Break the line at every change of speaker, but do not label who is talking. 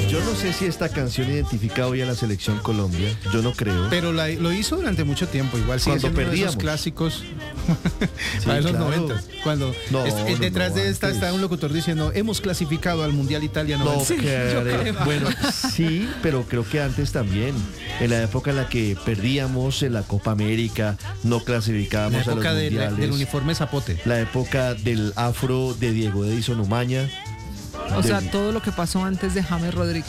Yo no sé si esta canción identifica hoy a la selección Colombia, yo no creo.
Pero lo hizo durante mucho tiempo, igual sigue
Cuando
siendo uno de esos
perdíamos.
clásicos
Sí,
para los
claro.
90. Cuando
No,
detrás de esta
antes.
está un locutor diciendo, hemos clasificado al Mundial Italia
No
90.
creo. Bueno, sí, pero creo que antes también. En la época en la que perdíamos en la Copa América, no
La
clasificábamos a los
época
mundiales.
del uniforme zapote.
La época del afro de Diego Edison Umaña.
O sea, todo lo que pasó antes de James Rodríguez.